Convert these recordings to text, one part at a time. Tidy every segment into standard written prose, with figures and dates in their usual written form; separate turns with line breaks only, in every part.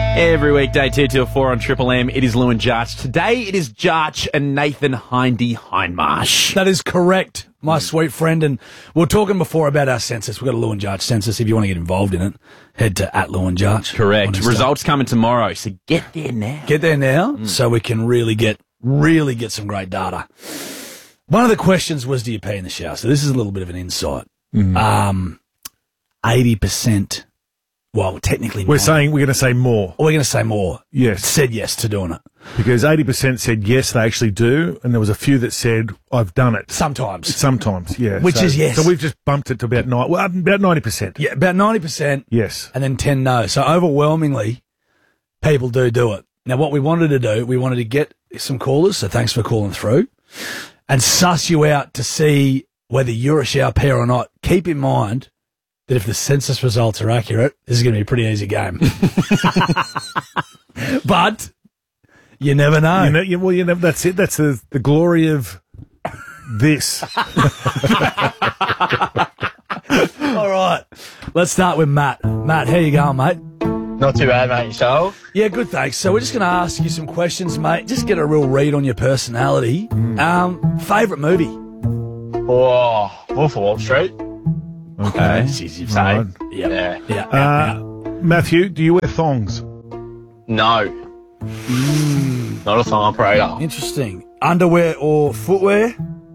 Every weekday, 2 till 4 on Triple M, it is Lou and Jarch. Today, it is Jarch and Nathan Hindmarsh.
That is correct, my sweet friend. And we were talking before about our census. We've got a Lou and Jarch census. If you want to get involved in it, head to @Lou and Jarch.
Correct. Results coming tomorrow, so get there now.
Get there now so we can really get some great data. One of the questions was, do you pee in the shower? So this is a little bit of an insight. 80%, well, technically
We're going to say more.
We're going to say more.
Yes.
Said yes to doing it.
Because 80% said yes, they actually do, and there was a few that said, I've done it.
Sometimes.
Sometimes, yeah.
Which is yes.
So we've just bumped it to about 90%.
Yeah, about 90%.
Yes.
And then 10 no. So overwhelmingly, people do it. Now, what we wanted to do, we wanted to get some callers, so thanks for calling through, and suss you out to see whether you're a shower peer or not. Keep in mind that if the census results are accurate, this is going to be a pretty easy game. But you never know.
You never. That's it. That's the glory of this.
All right. Let's start with Matt. Matt, how you going, mate?
Not too bad, mate. Yourself?
Yeah, good, thanks. So we're just going to ask you some questions, mate. Just get a real read on your personality. Favourite movie?
Oh, Wolf of Wall Street.
Okay.
It's easy to say.
Right.
Yeah.
Matthew, do you wear thongs?
No. Not a thong operator.
Interesting. Underwear or footwear?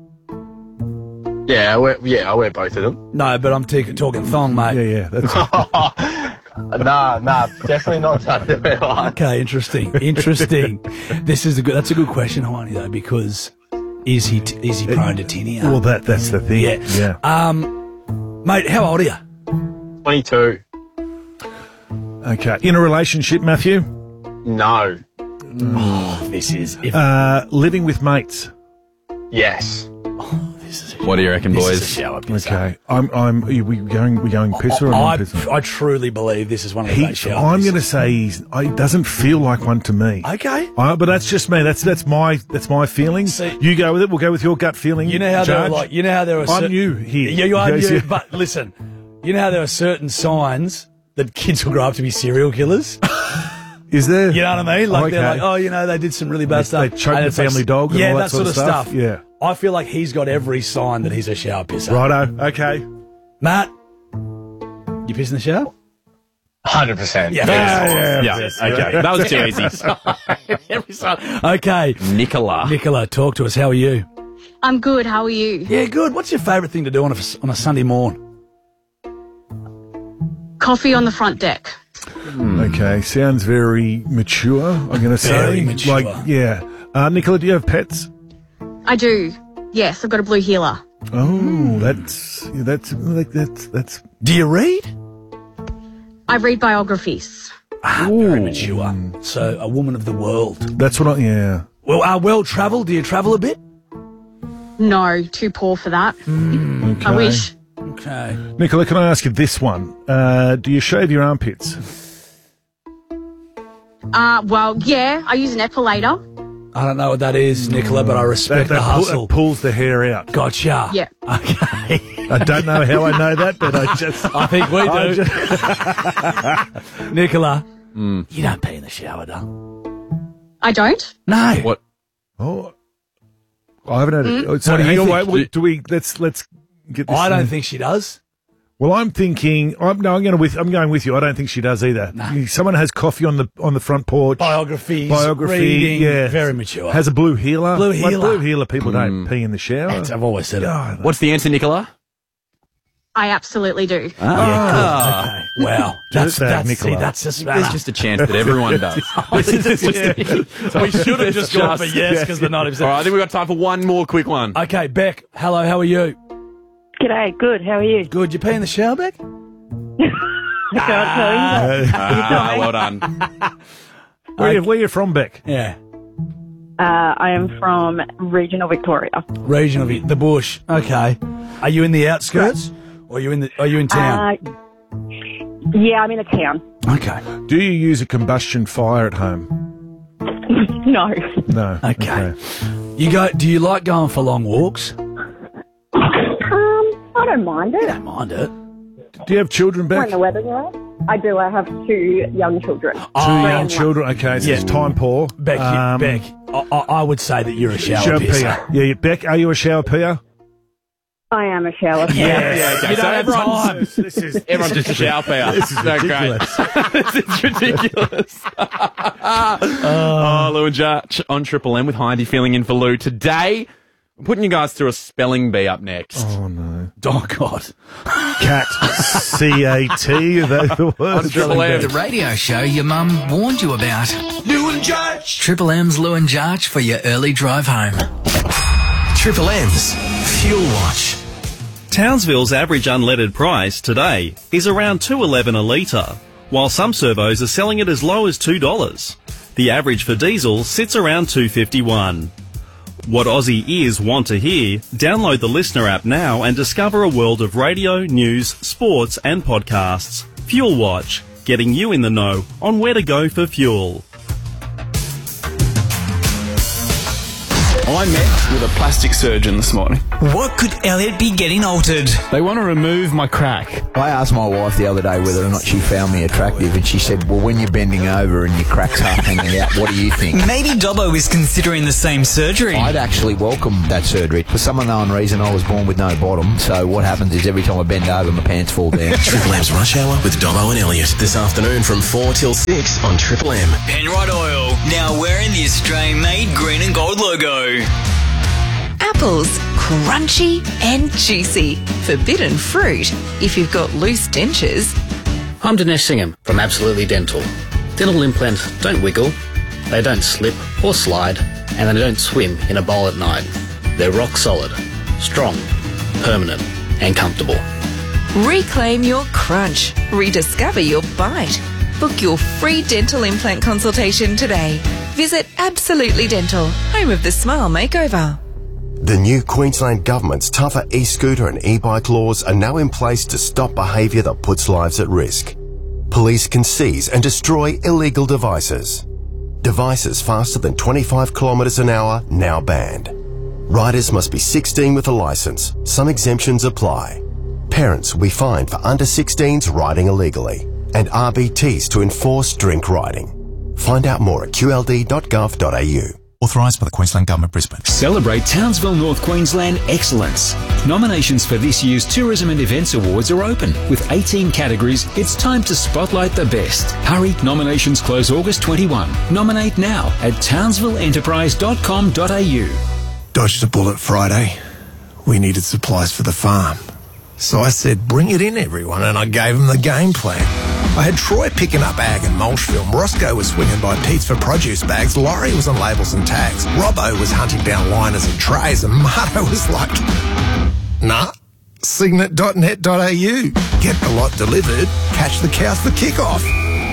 Yeah, I wear both of them.
No, but I'm talking thong, mate.
Yeah. That's
Nah, definitely not underwear.
Okay, interesting. That's a good question, Horny, though, because is he prone to tinea?
well, that's the thing.
Yeah. Mate, how old are you?
22.
Okay. In a relationship, Matthew?
No.
This is
Living with mates.
Yes.
What do you reckon,
this
boys?
is a shower piss.
Okay. Are we going pisser or non-pisser?
I truly believe this is one of those shower
I'm going to
pisses.
say he doesn't feel like one to me.
Okay.
But that's just me. That's my feeling.
See-
You go with it. We'll go with your gut feeling.
You know how there are
Judge.
I'm
new here.
Yeah, you are
Yes,
new.
yeah.
But listen, you know how there are certain signs that kids will grow up to be serial killers.
Is there?
You know what I mean? Like
Okay.
they're like, they did some really bad stuff.
They choked
And
the
it's like-
family dog and
yeah,
all
that
that
sort of stuff.
Yeah.
I feel like he's got every sign that he's a shower pisser.
Righto. Okay.
Matt, you piss in the shower?
100%.
Yeah.
Yeah, okay. That was too easy.
Every sign. Okay.
Nicola,
talk to us. How are you?
I'm good. How are you?
Yeah, good. What's your favourite thing to do on a Sunday morn?
Coffee on the front deck.
Okay. Sounds very mature, I'm going to say.
Very mature.
Nicola, do you have pets?
I do. Yes, I've got a blue heeler.
Oh, that's.
Do you read?
I read biographies.
Very mature. So, a woman of the world.
That's what yeah.
Well travelled. Do you travel a bit?
No, too poor for that.
Okay.
I wish.
Okay.
Nicola, can I ask you this one? Do you shave your armpits?
Well, yeah, I use an epilator.
I don't know what that is, Nicola, but I respect the hustle.
It pulls the hair out.
Gotcha.
Yeah.
Okay.
I don't know how I know that, but I
think we do. Nicola, you don't pee in the shower, do?
I don't.
No.
What?
Oh, I haven't had it. So
What do you
hang on,
think?
wait, do we? Let's get this.
I don't think she does.
Well, I'm thinking. I'm going with you. I don't think she does either.
No.
Someone has coffee on the front porch.
Biography,
Reading, yeah.
very mature.
Has a blue healer.
Blue
Like
healer.
blue healer. People don't pee in the shower.
I've always said it.
Oh,
What's the answer, Nicola?
I absolutely do.
Okay. Wow. That's
Nicola.
that's just
There's just a chance that everyone does.
we should have just gone for yes because the 90%.
All right, I think we've got time for one more quick one.
Okay, Beck. Hello, how are you?
G'day, good. How are you?
Good. You pee in the shower, Beck?
I can't tell you that.
Well done.
Where are you from, Beck?
Yeah.
I am from regional Victoria.
Region of it, the bush. Okay. Are you in the outskirts or are you in town?
Yeah, I'm in a town.
Okay.
Do you use a combustion fire at home?
No.
No.
Okay. Do you like going for long walks?
I don't mind it.
Don't mind it.
Do you have children,
When
Beck?
the weather's right. I do. I have 2 young children.
Two young children. Okay, so it's time poor.
Beck, Beck, I would say that you're a shower pisser.
Yeah, Beck, are you a shower peer?
I am a shower.
Yeah, okay.
You
So
don't have time.
everyone's just a shower pair.
This is ridiculous.
It's ridiculous. Lou and Judge on Triple M with Heidi filling in for Lou. Today, I'm putting you guys through a spelling bee up next.
Oh, no.
Oh, God.
Cat. C-A-T. Are they the words?
On Triple M.
The radio show your mum warned you about. Lou and Judge. Triple M's Lou and Judge for your early drive home. Triple M's Fuel Watch.
Townsville's average unleaded price today is around $2.11 a litre, while some servos are selling it as low as $2. The average for diesel sits around $2.51. What Aussie ears want to hear? Download the Listener app now and discover a world of radio, news, sports and podcasts. Fuel Watch, getting you in the know on where to go for fuel.
I met with a plastic surgeon this morning.
What could Elliot be getting altered?
They want to remove my crack.
I asked my wife the other day whether or not she found me attractive, and she said, well, when you're bending over and your crack's half hanging out, what do you think?
Maybe Dobbo is considering the same surgery.
I'd actually welcome that surgery. For some unknown reason, I was born with no bottom, so what happens is every time I bend over, my pants fall down.
Triple M's Rush Hour with Dobbo and Elliot this afternoon from 4 till 6 on Triple M.
Penrod Oil, now wearing the Australian-made green and gold logo.
Apples, crunchy and juicy. Forbidden fruit if you've got loose dentures.
I'm Dinesh Singham from Absolutely Dental. Dental implants don't wiggle, they don't slip or slide, and they don't swim in a bowl at night. They're rock solid, strong, permanent and comfortable.
Reclaim your crunch. Rediscover your bite. Book your free dental implant consultation today. Visit Absolutely Dental, home of the Smile Makeover.
The new Queensland Government's tougher e-scooter and e-bike laws are now in place to stop behaviour that puts lives at risk. Police can seize and destroy illegal devices. Devices faster than 25 kilometres an hour now banned. Riders must be 16 with a licence. Some exemptions apply. Parents will be fined for under 16s riding illegally, and RBTs to enforce drink riding. Find out more at qld.gov.au.
Authorised by the Queensland Government, Brisbane.
Celebrate Townsville North Queensland excellence. Nominations for this year's Tourism and Events Awards are open. With 18 categories, it's time to spotlight the best. Hurry, nominations close August 21. Nominate now at townsvilleenterprise.com.au.
Dodged a bullet Friday. We needed supplies for the farm. So I said, bring it in, everyone, and I gave them the game plan. I had Troy picking up ag and mulch film, Roscoe was swinging by Pete's for produce bags, Laurie was on labels and tags, Robbo was hunting down liners and trays, and Marto was like, nah, Signet.net.au. Get the lot delivered, catch the cows for kickoff.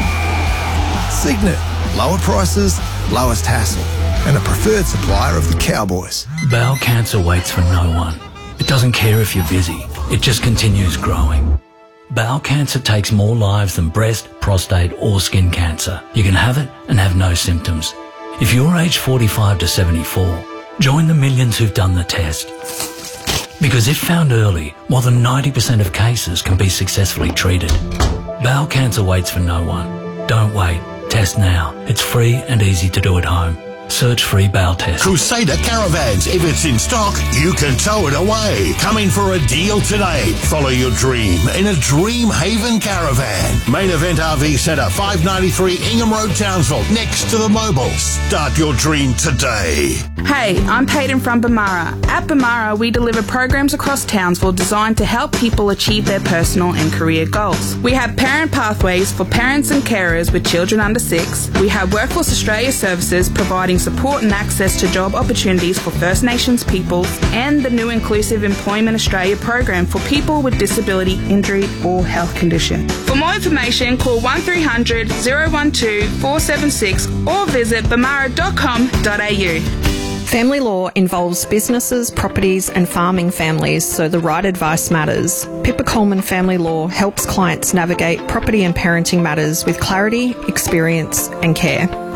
Signet, lower prices, lowest hassle, and a preferred supplier of the Cowboys.
Bowel cancer waits for no one. It doesn't care if you're busy, it just continues growing. Bowel cancer takes more lives than breast, prostate or skin cancer. You can have it and have no symptoms. If you're aged 45 to 74, join the millions who've done the test. Because if found early, more than 90% of cases can be successfully treated. Bowel cancer waits for no one. Don't wait. Test now. It's free and easy to do at home. Search free bowel test.
Crusader Caravans. If it's in stock, you can tow it away. Come in for a deal today. Follow your dream in a Dream Haven caravan. Main Event RV Centre, 593 Ingham Road, Townsville, next to the Mobil. Start your dream today.
Hey, I'm Peyton from Bamara. At Bamara, we deliver programs across Townsville designed to help people achieve their personal and career goals. We have parent pathways for parents and carers with children under 6. We have Workforce Australia services providing support and access to job opportunities for First Nations peoples, and the new Inclusive Employment Australia program for people with disability, injury or health condition. For more information, call 1300 012 476 or visit bamara.com.au.
Family law involves businesses, properties and farming families, so the right advice matters. Pippa Coleman Family Law helps clients navigate property and parenting matters with clarity, experience and care.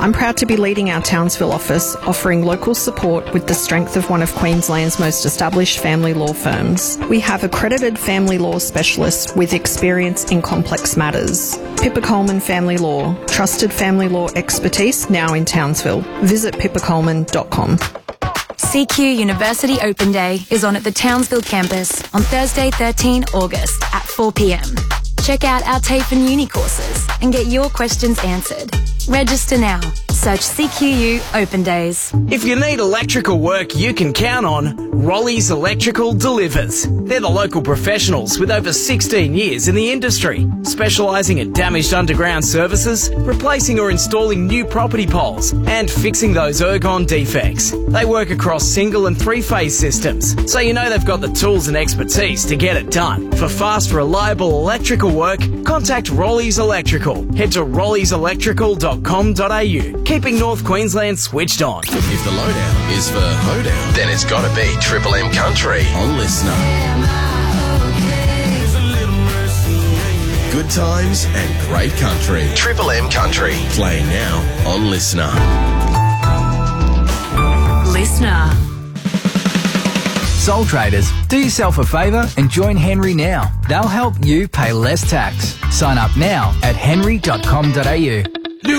I'm proud to be leading our Townsville office, offering local support with the strength of one of Queensland's most established family law firms. We have accredited family law specialists with experience in complex matters. Pippa Coleman Family Law, trusted family law expertise now in Townsville. Visit pippacoleman.com.
CQ University Open Day is on at the Townsville campus on Thursday 13 August at 4 p.m. Check out our TAFE and Uni courses and get your questions answered. Register now. Search CQU Open Days.
If you need electrical work you can count on, Rollies Electrical delivers. They're the local professionals with over 16 years in the industry, specialising in damaged underground services, replacing or installing new property poles, and fixing those ergon defects. They work across single and three-phase systems, so you know they've got the tools and expertise to get it done. For fast, reliable electrical work, contact Rollies Electrical. Head to rollieselectrical.com.au. Keeping North Queensland switched on.
If the lowdown is for hoedown, then it's gotta be Triple M Country on Listener. Good times and great country. Triple M Country. Playing now on Listener.
Listener.
Sole traders, do yourself a favour and join Henry now. They'll help you pay less tax. Sign up now at henry.com.au.